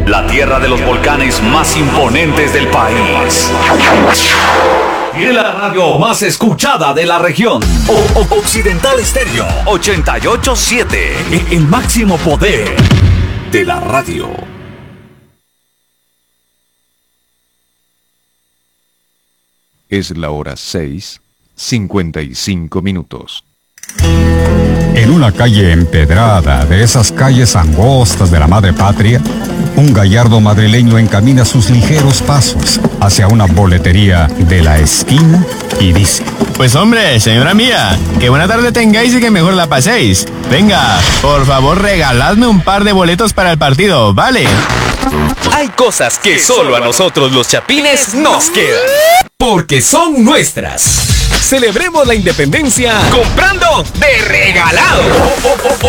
la tierra de los volcanes más imponentes del país. Y la radio más escuchada de la región. Occidental Estéreo 88.7. El máximo poder de la radio. Es la hora 6:55. En una calle empedrada, de esas calles angostas de la madre patria, un gallardo madrileño encamina sus ligeros pasos hacia una boletería de la esquina y dice: Pues hombre, señora mía, que buena tarde tengáis y que mejor la paséis. Venga, por favor regaladme un par de boletos para el partido, ¿vale? Hay cosas que solo a nosotros los chapines nos quedan, porque son nuestras. Celebremos la independencia comprando de regalado.